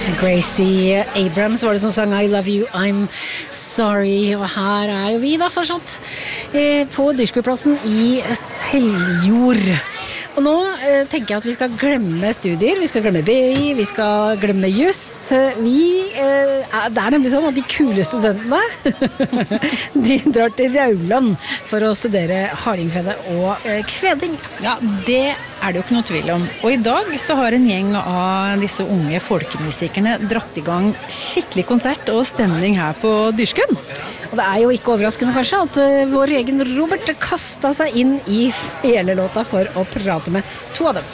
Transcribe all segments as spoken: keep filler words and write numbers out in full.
Gracie Abrams var det som sang I love you, I'm sorry. Og her er jo vi da fortsatt eh, på Dyrskue-plassen i Seljord. Og nå eh, tenker jeg at vi skal glemme studier, vi skal glemme B I, vi skal glemme juss. Vi, eh, det er nemlig sånn at de kule studentene, de drar til Rauland for å studere hardingfele og eh, kveding. Ja, det er det jo ikke noe tvil om. Og i dag så har en gjeng av disse unge folkemusikerne dratt i gang skikkelig konsert og stemning her på Dyrskuen. Og det er jo ikke overraskende kanskje at uh, vår egen Robert kastet seg inn i hele låta for å prate med to av dem.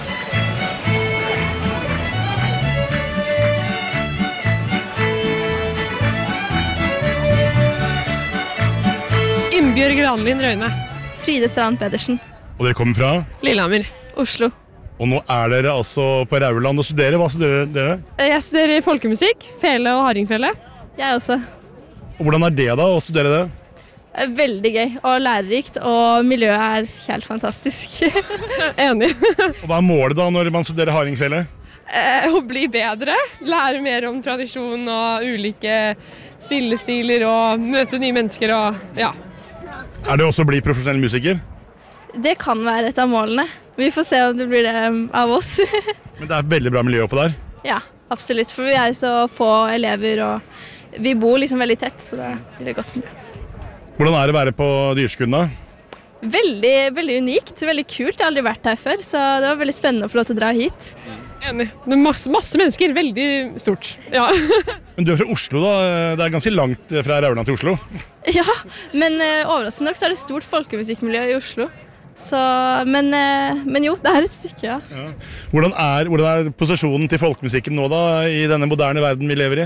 Inbjørg Granlin Røyne. Fride Strand Pedersen. Og dere kommer fra? Lillehammer. Oslo. Og nå er dere altså på Rauland og studerer. Hva studerer dere? Jeg studerer folkemusikk, fele og hardingfele. Jeg også. Og hvordan er det da, å studere det? Veldig gøy og lærerikt, og miljøet er helt fantastisk. Enig. Og hva er målet da når man studerer hardingfele? Eh, å bli bedre, lære mer om tradisjon og ulike spillestiler og møte nye mennesker og ja. Er det også å bli profesjonell musiker? Det kan være et av målene. Vi får se om det blir det av oss. Men det er veldig bra miljø oppe der? Ja, absolutt, for vi er så få elever og vi bor liksom veldig tett, så det blir det godt miljø. Hvordan er det å være på Dyrskuen da? Veldig, veldig unikt, veldig kult. Jeg har aldri vært her før, så det var veldig spennende å få lov til å dra hit. Enig. Det er masse, masse mennesker, veldig stort. Ja. Men du er fra Oslo da, det er ganske langt fra Rauland til Oslo. Ja, men uh, overraskende nok så er det stort folkemusikkmiljø i Oslo. Så, men, uh, men jo, det er et stykke, ja. Ja. Hvordan, er, hvordan er posisjonen til folkemusikken nå da, i denne moderne verden vi lever i?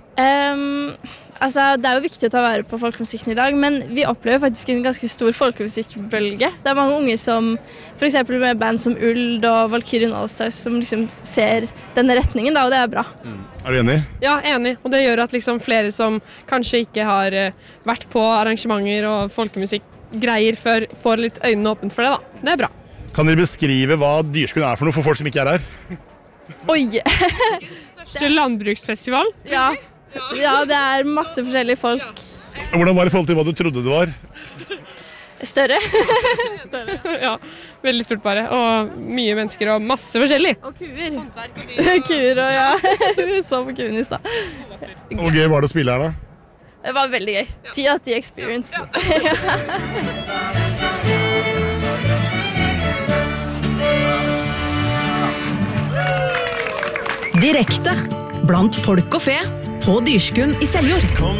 Um, altså, det er jo viktig å ta vare på folkemusikken i dag, men vi opplever faktisk en ganske stor folkemusikkbølge. Det er mange unge som, for eksempel med band som Uld og Valkyrien Allstars, som liksom ser denne retningen da, og det er bra. Mm. Er du enig? Ja, enig. Og det gjør at liksom flere som kanskje ikke har uh, vært på arrangementer og folkemusikkgreier før, får litt øynene åpent for det da. Det er bra. Kan dere beskrive hva Dyrskuen er for noe for folk som ikke er her? Oi! Største landbruksfestival. Ja. Ja, det er masse forskjellige folk. Hvordan var det i forhold til hva du trodde det var? Større. Større. Ja, veldig stort bare. Og mye mennesker og masse forskjellig. Og kuer. Kuer og ja. Vi så på kuene i stad. Hvor gøy var det å spille her da? Det var veldig gøy. Ti av ti experience. Direkte blant folk og fe på Dyrskuen i Seljord.